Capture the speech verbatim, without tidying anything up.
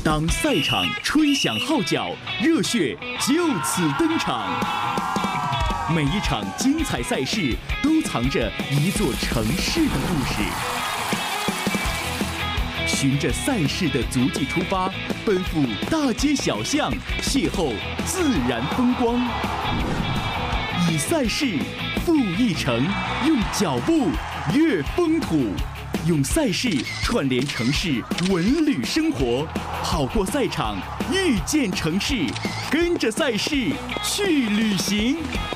当赛场吹响号角，热血就此登场。每一场精彩赛事都藏着一座城市的故事。循着赛事的足迹出发，奔赴大街小巷，邂逅自然风光。以赛事赴一城，用脚步越风土，用赛事串联城市文旅生活，跑过赛场，遇见城市，跟着赛事去旅行。